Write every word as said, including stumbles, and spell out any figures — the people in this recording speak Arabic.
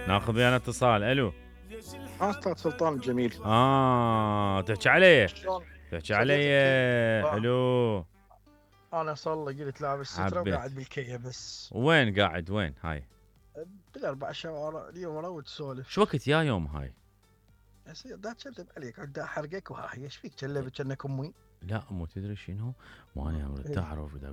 ناخذ ويانا اتصال. الو. اه استاذ سلطان الجميل. اه تحكي علي. شلون؟ تحكي علي. صديقك كيف؟ آه. حلو. انا صار لي قلت لابس ستره حبيت. وقاعد بالكيه بس. وين قاعد وين هاي؟ بالاربع شوارع اليوم ورا وتسولف. شو وقت يا يوم هاي؟ يا سيدي دا تكذب عليك عاد احرقك وهاي ايش فيك كلبت كأنك امي. لا مو تدري شنو؟ ما انا إيه. تعرف